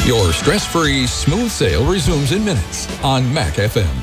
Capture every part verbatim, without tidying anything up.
Your stress-free, smooth sail resumes in minutes on Mac F M.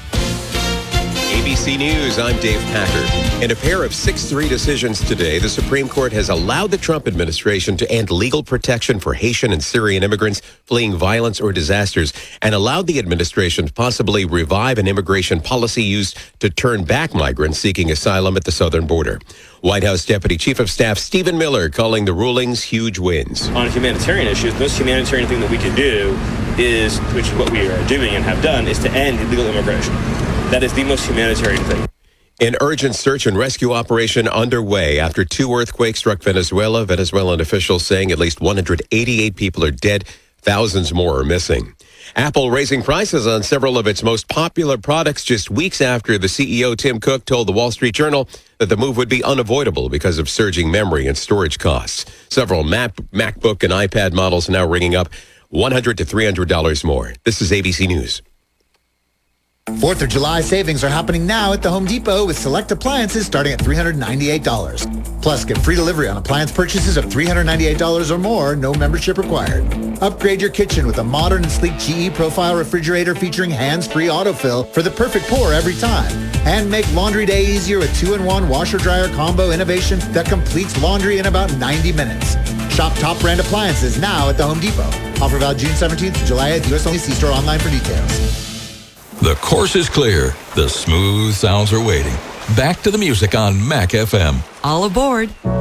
A B C News, I'm Dave Packer. In a pair of six three decisions today, the Supreme Court has allowed the Trump administration to end legal protection for Haitian and Syrian immigrants fleeing violence or disasters, and allowed the administration to possibly revive an immigration policy used to turn back migrants seeking asylum at the southern border. White House Deputy Chief of Staff Stephen Miller calling the rulings huge wins. On humanitarian issues, the most humanitarian thing that we can do is, which is what we are doing and have done, is to end illegal immigration. That is the most humanitarian thing. An urgent search and rescue operation underway after two earthquakes struck Venezuela. Venezuelan officials saying at least one hundred eighty-eight people are dead. Thousands more are missing. Apple raising prices on several of its most popular products just weeks after the C E O, Tim Cook, told the Wall Street Journal that the move would be unavoidable because of surging memory and storage costs. Several Mac, MacBook and iPad models now ringing up one hundred to three hundred dollars more. This is A B C News. fourth of July savings are happening now at the Home Depot with select appliances starting at three hundred ninety-eight dollars. Plus, get free delivery on appliance purchases of three hundred ninety-eight dollars or more, no membership required. Upgrade your kitchen with a modern and sleek G E Profile refrigerator featuring hands-free autofill for the perfect pour every time. And make laundry day easier with two-in-one washer-dryer combo innovation that completes laundry in about ninety minutes. Shop top brand appliances now at the Home Depot. Offer valid June seventeenth to July eighth. U S only. See store online for details. The course is clear. The smooth sounds are waiting. Back to the music on Mac F M. All aboard.